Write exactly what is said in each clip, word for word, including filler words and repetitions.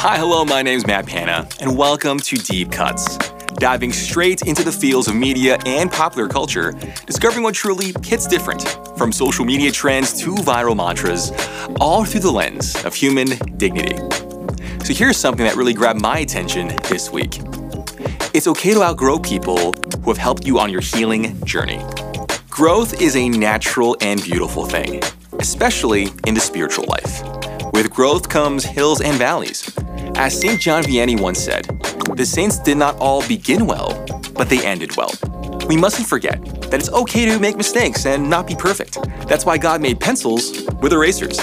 Hi, hello, my name's Matt Panna, and welcome to Deep Cuts. Diving straight into the fields of media and popular culture, discovering what truly hits different, from social media trends to viral mantras, all through the lens of human dignity. So here's something that really grabbed my attention this week. It's okay to outgrow people who have helped you on your healing journey. Growth is a natural and beautiful thing, especially in the spiritual life. With growth comes hills and valleys. As Saint John Vianney once said, the saints did not all begin well, but they ended well. We mustn't forget that it's okay to make mistakes and not be perfect. That's why God made pencils with erasers.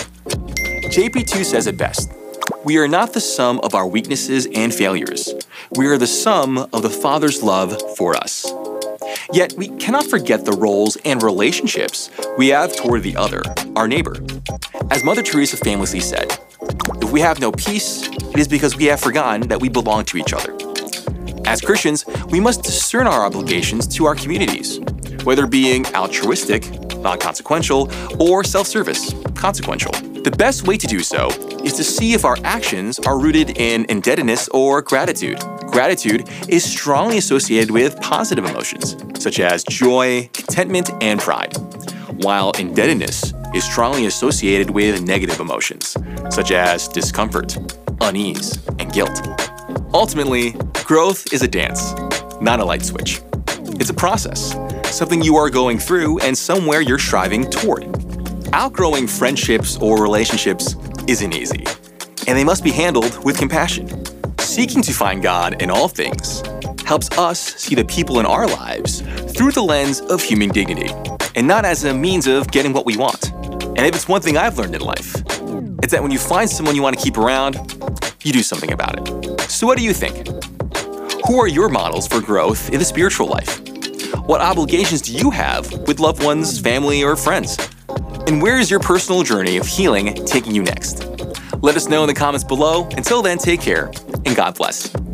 J P two says it best. We are not the sum of our weaknesses and failures. We are the sum of the Father's love for us. Yet we cannot forget the roles and relationships we have toward the other, our neighbor. As Mother Teresa famously said, if we have no peace, it is because we have forgotten that we belong to each other. As Christians, we must discern our obligations to our communities, whether being altruistic, non-consequential, or self-service, consequential. The best way to do so is to see if our actions are rooted in indebtedness or gratitude. Gratitude is strongly associated with positive emotions, such as joy, contentment, and pride, while indebtedness is strongly associated with negative emotions, such as discomfort, unease, and guilt. Ultimately, growth is a dance, not a light switch. It's a process, something you are going through and somewhere you're striving toward. Outgrowing friendships or relationships isn't easy, and they must be handled with compassion. Seeking to find God in all things helps us see the people in our lives through the lens of human dignity, and not as a means of getting what we want. And if it's one thing I've learned in life, it's that when you find someone you want to keep around, you do something about it. So what do you think? Who are your models for growth in the spiritual life? What obligations do you have with loved ones, family, or friends? And where is your personal journey of healing taking you next? Let us know in the comments below. Until then, take care, and God bless.